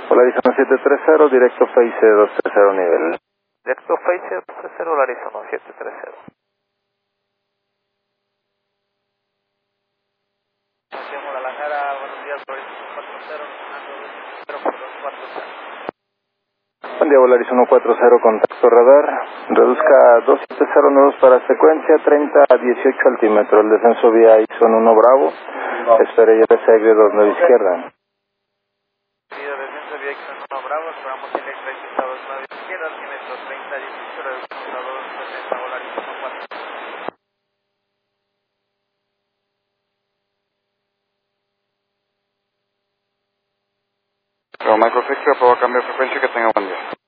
Horizon 730, directo Face 230 nivel. Directo Face 230, Horizon 730. Guadalajara, buenos días, Horizon 140, Fernando 240. Buen día, Volaris 140, contacto radar. Reduzca 270 nudos para secuencia, 30 a 18 altímetro. El descenso vía ISON 1 Bravo. Espere ya SAG 29 izquierda. Seguido descenso vía ISON 1 Bravo, esperamos el extra 29 izquierda, altímetro 30 a 18, reducimos a 270, Volaris 140. Pero Micro Fixer, puedo cambiar frecuencia, que tenga buen día.